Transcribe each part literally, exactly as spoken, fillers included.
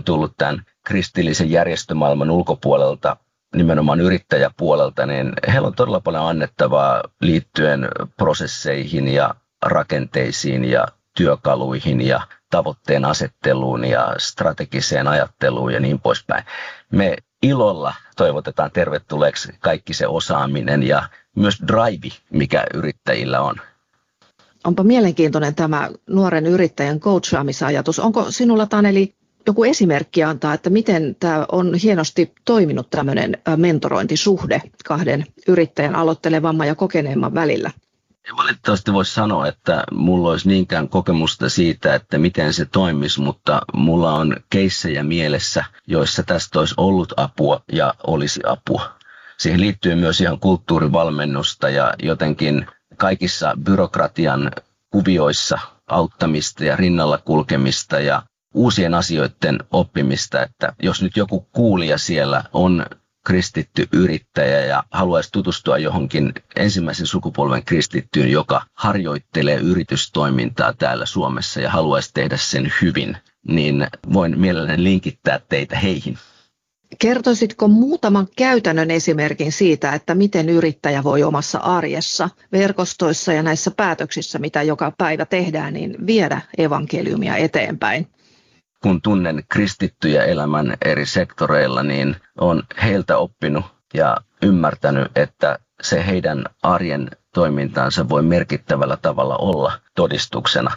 tullut tämän kristillisen järjestömaailman ulkopuolelta, nimenomaan yrittäjäpuolelta, niin heillä on todella paljon annettavaa liittyen prosesseihin ja rakenteisiin ja työkaluihin ja tavoitteen asetteluun ja strategiseen ajatteluun ja niin poispäin. Me ilolla toivotetaan tervetulleeksi kaikki se osaaminen ja myös drive, mikä yrittäjillä on. Onpa mielenkiintoinen tämä nuoren yrittäjän coachaamisajatus. Onko sinulla, Taneli, joku esimerkki antaa, että miten tämä on hienosti toiminut tämmöinen mentorointisuhde kahden yrittäjän aloittelevamman ja kokeneemman välillä? En valitettavasti voi sanoa, että mulla olisi niinkään kokemusta siitä, että miten se toimisi, mutta mulla on keissejä mielessä, joissa tästä olisi ollut apua ja olisi apua. Siihen liittyy myös ihan kulttuurivalmennusta ja jotenkin kaikissa byrokratian kuvioissa auttamista ja rinnalla kulkemista ja uusien asioiden oppimista, että jos nyt joku kuulija siellä on kristitty yrittäjä ja haluaisi tutustua johonkin ensimmäisen sukupolven kristittyyn, joka harjoittelee yritystoimintaa täällä Suomessa ja haluaisi tehdä sen hyvin, niin voin mielelläni linkittää teitä heihin. Kertoisitko muutaman käytännön esimerkin siitä, että miten yrittäjä voi omassa arjessa, verkostoissa ja näissä päätöksissä, mitä joka päivä tehdään, niin viedä evankeliumia eteenpäin? Kun tunnen kristittyjä elämän eri sektoreilla, niin olen heiltä oppinut ja ymmärtänyt, että se heidän arjen toimintansa voi merkittävällä tavalla olla todistuksena.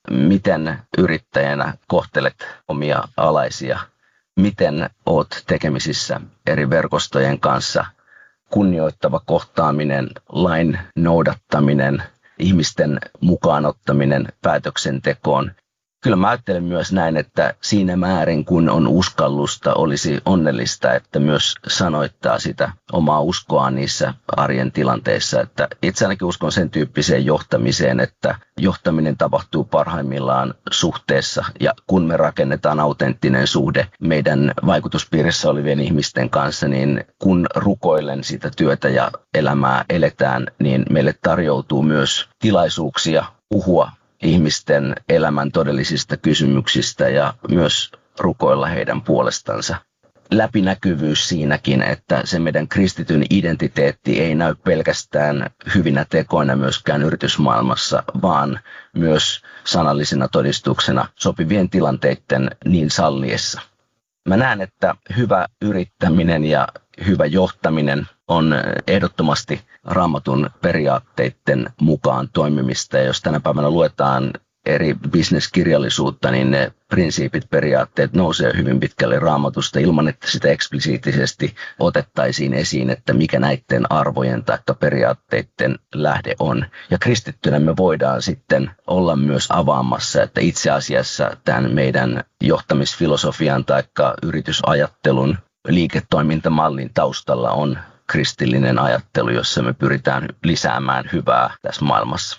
Miten yrittäjänä kohtelet omia alaisia? Miten olet tekemisissä eri verkostojen kanssa? Kunnioittava kohtaaminen, lain noudattaminen, ihmisten mukaanottaminen päätöksentekoon. Kyllä mä ajattelen myös näin, että siinä määrin kun on uskallusta, olisi onnellista, että myös sanoittaa sitä omaa uskoa niissä arjen tilanteissa. Että itse ainakin uskon sen tyyppiseen johtamiseen, että johtaminen tapahtuu parhaimmillaan suhteessa. Ja kun me rakennetaan autenttinen suhde meidän vaikutuspiirissä olevien ihmisten kanssa, niin kun rukoilen sitä työtä ja elämää eletään, niin meille tarjoutuu myös tilaisuuksia puhua ihmisten elämän todellisista kysymyksistä ja myös rukoilla heidän puolestansa. Läpinäkyvyys siinäkin, että se meidän kristityn identiteetti ei näy pelkästään hyvinä tekoina myöskään yritysmaailmassa, vaan myös sanallisena todistuksena sopivien tilanteiden niin salliessa. Mä näen, että hyvä yrittäminen ja hyvä johtaminen on ehdottomasti Raamatun periaatteiden mukaan toimimista. Ja jos tänä päivänä luetaan eri bisneskirjallisuutta, niin ne prinsiipit, periaatteet nousee hyvin pitkälle Raamatusta ilman, että sitä eksplisiittisesti otettaisiin esiin, että mikä näiden arvojen tai periaatteiden lähde on. Ja kristittynä me voidaan sitten olla myös avaamassa, että itse asiassa tämän meidän johtamisfilosofian tai yritysajattelun liiketoimintamallin taustalla on kristillinen ajattelu, jossa me pyritään lisäämään hyvää tässä maailmassa.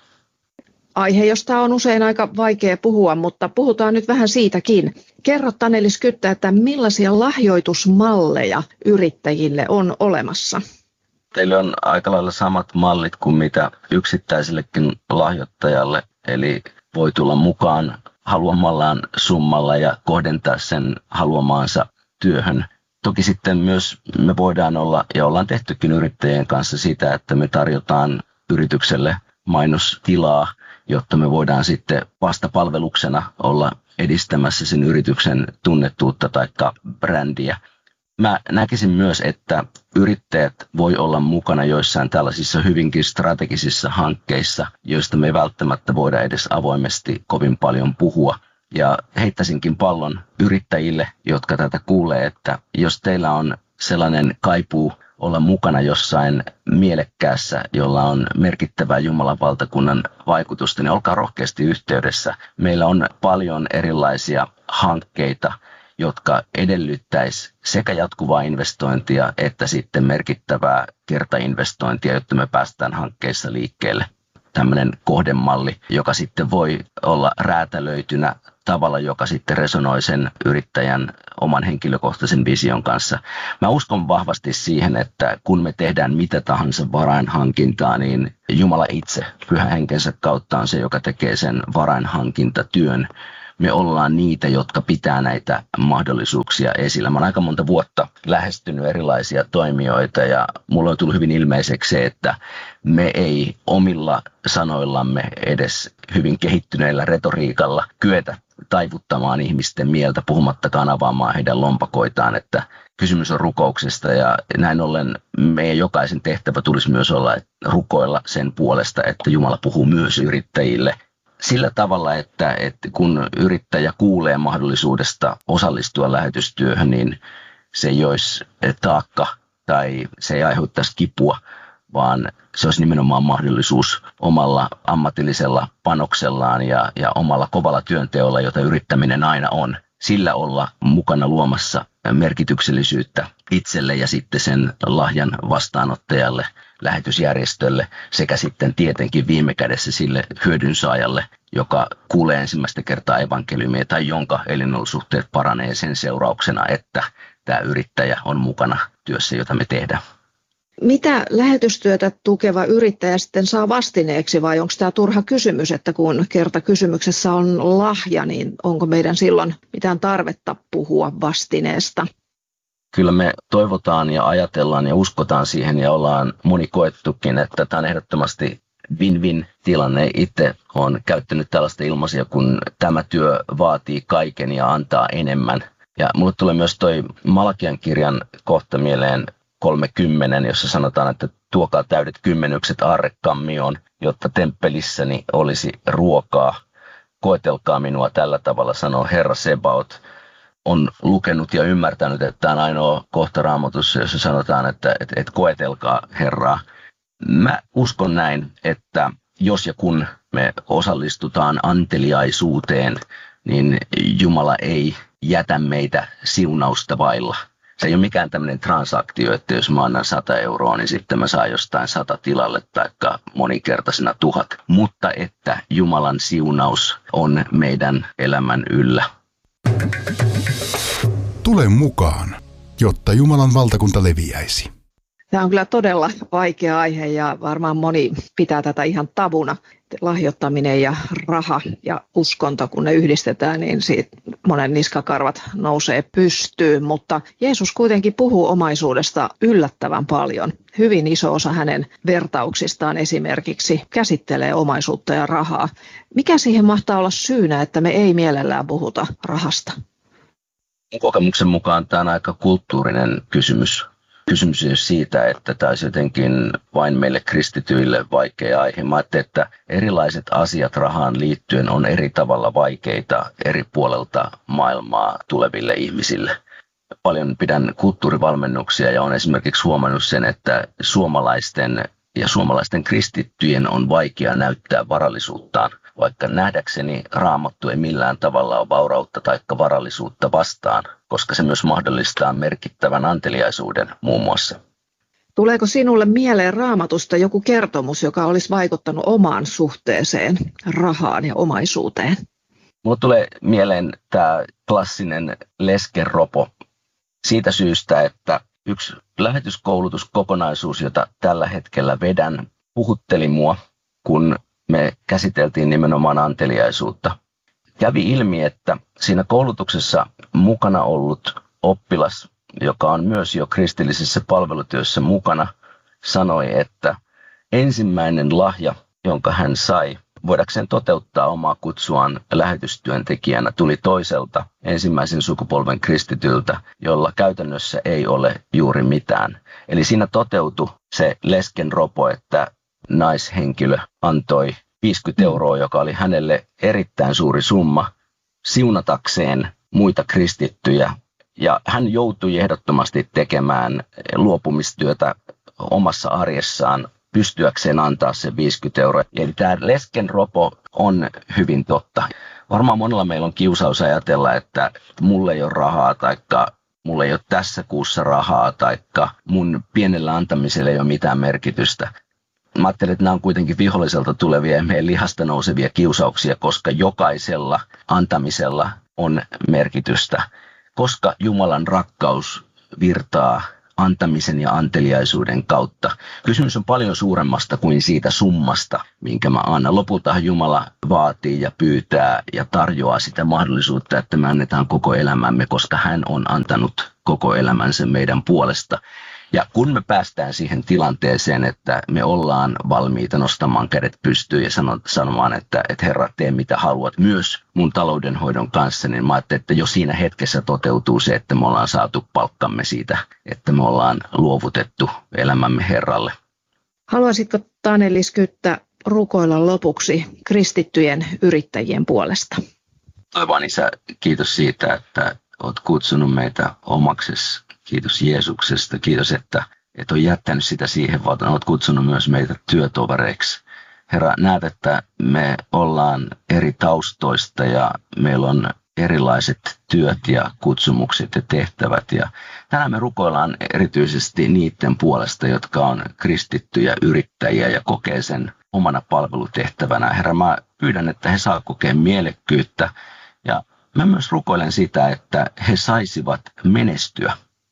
Aihe, josta on usein aika vaikea puhua, mutta puhutaan nyt vähän siitäkin. Kerro, Taneli Skyttä, että millaisia lahjoitusmalleja yrittäjille on olemassa? Teillä on aika lailla samat mallit kuin mitä yksittäisellekin lahjoittajalle, eli voi tulla mukaan haluamallaan summalla ja kohdentaa sen haluamaansa työhön. Toki sitten myös me voidaan olla, ja ollaan tehtykin yrittäjien kanssa sitä, että me tarjotaan yritykselle mainostilaa, jotta me voidaan sitten vastapalveluksena olla edistämässä sen yrityksen tunnettuutta tai brändiä. Mä näkisin myös, että yrittäjät voi olla mukana joissain tällaisissa hyvinkin strategisissa hankkeissa, joista me ei välttämättä voida edes avoimesti kovin paljon puhua. Ja heittäisinkin pallon yrittäjille, jotka tätä kuulee, että jos teillä on sellainen kaipuu olla mukana jossain mielekkäässä, jolla on merkittävää Jumalan valtakunnan vaikutusta, niin olkaa rohkeasti yhteydessä. Meillä on paljon erilaisia hankkeita, jotka edellyttäisi sekä jatkuvaa investointia että sitten merkittävää kertainvestointia, jotta me päästään hankkeissa liikkeelle. Tämmöinen kohdemalli, joka sitten voi olla räätälöitynä tavalla, joka sitten resonoi sen yrittäjän oman henkilökohtaisen vision kanssa. Mä uskon vahvasti siihen, että kun me tehdään mitä tahansa varainhankintaa, niin Jumala itse pyhän henkensä kautta on se, joka tekee sen varainhankintatyön. me ollaan niitä, jotka pitää näitä mahdollisuuksia esillä. Mä oon aika monta vuotta lähestynyt erilaisia toimijoita ja mulla on tullut hyvin ilmeiseksi se, että me ei omilla sanoillamme edes hyvin kehittyneellä retoriikalla kyetä taivuttamaan ihmisten mieltä, puhumattakaan avaamaan heidän lompakoitaan, että kysymys on rukouksesta ja näin ollen meidän jokaisen tehtävä tulisi myös olla että rukoilla sen puolesta, että Jumala puhuu myös yrittäjille sillä tavalla, että, että kun yrittäjä kuulee mahdollisuudesta osallistua lähetystyöhön, niin se ei olisi taakka tai se ei aiheuttaisi kipua, vaan se olisi nimenomaan mahdollisuus omalla ammatillisella panoksellaan ja, ja omalla kovalla työnteolla, jota yrittäminen aina on, sillä olla mukana luomassa merkityksellisyyttä itselle ja sitten sen lahjan vastaanottajalle, lähetysjärjestölle sekä sitten tietenkin viime kädessä sille hyödynsaajalle, joka kuulee ensimmäistä kertaa evankeliumia tai jonka elinolosuhteet paranee sen seurauksena, että tämä yrittäjä on mukana työssä, jota me tehdään. Mitä lähetystyötä tukeva yrittäjä sitten saa vastineeksi vai onko tämä turha kysymys, että kun kerta kysymyksessä on lahja, niin onko meidän silloin mitään tarvetta puhua vastineesta? Kyllä me toivotaan ja ajatellaan ja uskotaan siihen ja ollaan moni koettukin, että tämä on ehdottomasti win-win tilanne. Itse olen käyttänyt tällaista ilmaisia, kun tämä työ vaatii kaiken ja antaa enemmän. Ja mulle tulee myös toi Malakian kirjan kohta mieleen kolmekymmentä, jossa sanotaan, että tuokaa täydet kymmenykset aarrekammioon, jotta temppelissäni olisi ruokaa. Koetelkaa minua tällä tavalla, sanoo Herra Sebaot. On lukenut ja ymmärtänyt, että tämä on ainoa kohta Raamatussa, jossa sanotaan, että, että, että koetelkaa Herraa. Mä uskon näin, että jos ja kun me osallistutaan anteliaisuuteen, niin Jumala ei jätä meitä siunausta vailla. Se ei ole mikään tämmöinen transaktio, että jos mä annan sata euroa, niin sitten mä saan jostain sata tilalle tai moninkertaisena tuhat. Mutta että Jumalan siunaus on meidän elämän yllä. Tule mukaan, jotta Jumalan valtakunta leviäisi. Tämä on kyllä todella vaikea aihe ja varmaan moni pitää tätä ihan tabuna. Lahjoittaminen ja raha ja uskonto, kun ne yhdistetään, niin siitä monen niskakarvat nousee pystyyn. Mutta Jeesus kuitenkin puhuu omaisuudesta yllättävän paljon. Hyvin iso osa hänen vertauksistaan esimerkiksi käsittelee omaisuutta ja rahaa. Mikä siihen mahtaa olla syynä, että me ei mielellään puhuta rahasta? Kokemuksen mukaan tämä on aika kulttuurinen kysymys. Kysymys ei ole siitä, että tämä olisi jotenkin vain meille kristityille vaikea aihe. Mä ajattelin, että erilaiset asiat rahaan liittyen on eri tavalla vaikeita eri puolelta maailmaa tuleville ihmisille. Paljon pidän kulttuurivalmennuksia ja olen esimerkiksi huomannut sen, että suomalaisten ja suomalaisten kristittyjen on vaikea näyttää varallisuuttaan, vaikka nähdäkseni Raamattu ei millään tavalla ole vaurautta tai varallisuutta vastaan, koska se myös mahdollistaa merkittävän anteliaisuuden muun muassa. Tuleeko sinulle mieleen Raamatusta joku kertomus, joka olisi vaikuttanut omaan suhteeseen rahaan ja omaisuuteen? Mulle tulee mieleen tämä klassinen leskenropo siitä syystä, että yksi lähetyskoulutuskokonaisuus, jota tällä hetkellä vedän, puhutteli mua, kun me käsiteltiin nimenomaan anteliaisuutta. Kävi ilmi, että siinä koulutuksessa mukana ollut oppilas, joka on myös jo kristillisessä palvelutyössä mukana, sanoi, että ensimmäinen lahja, jonka hän sai, voidakseen toteuttaa omaa kutsuaan lähetystyöntekijänä, tuli toiselta ensimmäisen sukupolven kristityltä, jolla käytännössä ei ole juuri mitään. Eli siinä toteutui se leskenropo, että naishenkilö antoi viisikymmentä euroa, joka oli hänelle erittäin suuri summa, siunatakseen muita kristittyjä. Ja hän joutui ehdottomasti tekemään luopumistyötä omassa arjessaan, pystyäkseen antaa se viisikymmentä euroa. Eli tämä leskenropo on hyvin totta. Varmaan monella meillä on kiusaus ajatella, että mulla ei ole rahaa tai mulla ei ole tässä kuussa rahaa tai mun pienellä antamisella ei ole mitään merkitystä. Mä ajattelen, että nämä on kuitenkin viholliselta tulevia ja meidän lihasta nousevia kiusauksia, koska jokaisella antamisella on merkitystä. Koska Jumalan rakkaus virtaa antamisen ja anteliaisuuden kautta. Kysymys on paljon suuremmasta kuin siitä summasta, minkä mä annan. Lopultahan Jumala vaatii ja pyytää ja tarjoaa sitä mahdollisuutta, että me annetaan koko elämämme, koska hän on antanut koko elämänsä meidän puolesta. Ja kun me päästään siihen tilanteeseen, että me ollaan valmiita nostamaan kädet pystyyn ja sanomaan, että, että Herra, tee mitä haluat myös mun taloudenhoidon kanssa, niin mä ajattelin, että jo siinä hetkessä toteutuu se, että me ollaan saatu palkkamme siitä, että me ollaan luovutettu elämämme Herralle. Haluaisitko, Taneli Skyttä, rukoilla lopuksi kristittyjen yrittäjien puolesta? Taivaan Isä, kiitos siitä, että olet kutsunut meitä omaksesi. Kiitos Jeesuksesta. Kiitos, että et ole jättänyt sitä siihen, vaan olet kutsunut myös meitä työtovereiksi. Herra, näet, että me ollaan eri taustoista ja meillä on erilaiset työt ja kutsumukset ja tehtävät. Ja tänään me rukoillaan erityisesti niiden puolesta, jotka on kristittyjä yrittäjiä ja kokee sen omana palvelutehtävänä. Herra, mä pyydän, että he saa kokea mielekkyyttä ja mä myös rukoilen sitä, että he saisivat menestyä.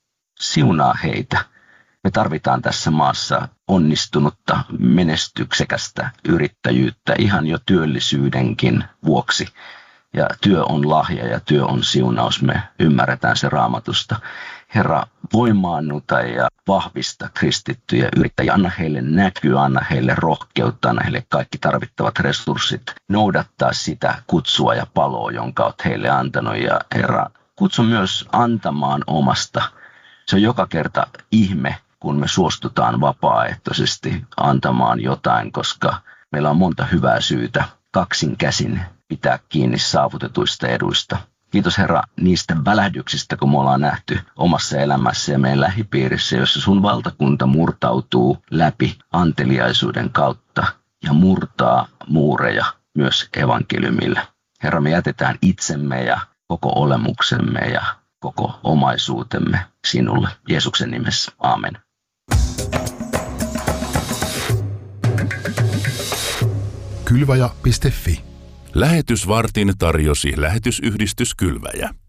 Siunaa heitä. Me tarvitaan tässä maassa onnistunutta, menestyksekästä yrittäjyyttä ihan jo työllisyydenkin vuoksi. Ja työ on lahja ja työ on siunaus. Me ymmärretään se Raamatusta. Herra, voimaannuta ja vahvista kristittyjä yrittäjiä. Anna heille näkyä, anna heille rohkeutta, anna heille kaikki tarvittavat resurssit. Noudattaa sitä kutsua ja paloa, jonka olet heille antanut. Ja Herra, kutsu myös antamaan omasta. Se on joka kerta ihme, kun me suostutaan vapaaehtoisesti antamaan jotain, koska meillä on monta hyvää syytä kaksin käsin pitää kiinni saavutetuista eduista. Kiitos Herra niistä välähdyksistä, kun me ollaan nähty omassa elämässä ja meidän lähipiirissä, jossa sun valtakunta murtautuu läpi anteliaisuuden kautta ja murtaa muureja myös evankeliumille. Herra, me jätetään itsemme ja koko olemuksemme ja koko omaisuutemme sinulle. Jeesuksen nimessä. Aamen. Kylväjä piste fi. Lähetysvartin tarjosi lähetysyhdistys Kylväjä.